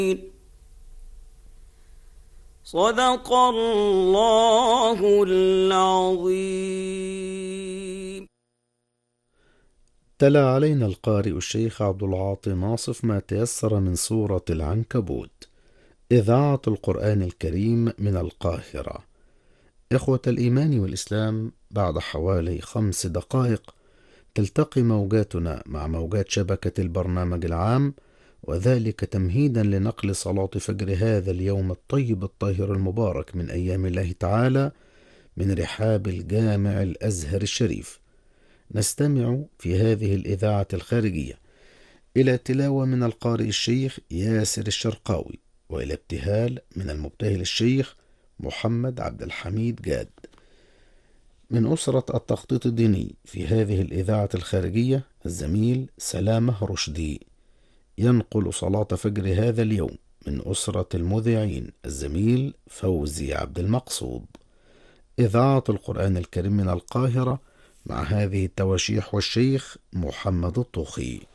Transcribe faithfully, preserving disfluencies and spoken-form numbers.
صدق الله العظيم. تلا علينا القارئ الشيخ عبد العاطي ناصف ما تيسر من سورة العنكبوت، إذاعة القرآن الكريم من القاهرة. إخوة الإيمان والإسلام، بعد حوالي خمس دقائق تلتقي موجاتنا مع موجات شبكة البرنامج العام، وذلك تمهيدا لنقل صلاة فجر هذا اليوم الطيب الطاهر المبارك من أيام الله تعالى من رحاب الجامع الأزهر الشريف. نستمع في هذه الإذاعة الخارجية إلى تلاوة من القارئ الشيخ ياسر الشرقاوي، وإلى ابتهال من المبتهل الشيخ محمد عبد الحميد جاد. من أسرة التخطيط الديني في هذه الإذاعة الخارجية الزميل سلامة رشدي. ينقل صلاة فجر هذا اليوم من أسرة المذيعين الزميل فوزي عبد المقصود. إذاعة القرآن الكريم من القاهرة، مع هذه التواشيح والشيخ محمد الطوخي.